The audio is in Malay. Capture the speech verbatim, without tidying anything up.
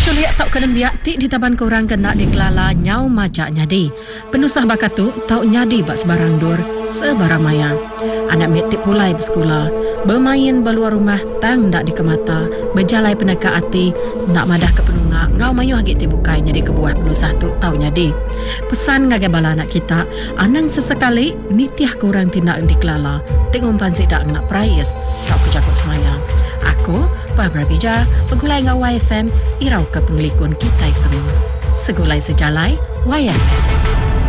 Culiak tak kena biak tik di taban korang kena dikelala nyau majak nyadi. Penusah bakatu tak nyadi bak sebarang dur sebarang maya. Anak metik pulai bersekolah, bermain beluar rumah tang ndak dikemata, berjalai peneka hati nak madah ke penungak ngau mayuh hagit tibukai nyadi kebuah penusah tu tau nyadi. Pesan ngagai bala anak kita, anang sesekali nitiah korang tindak dikelala. Tengok pansi dak nak prayes kau kejakut semaya. Aku Barbara Bija, pegulai ngau Y F M, irau ke penglikun kita semua. Segulai sejalai Y F M.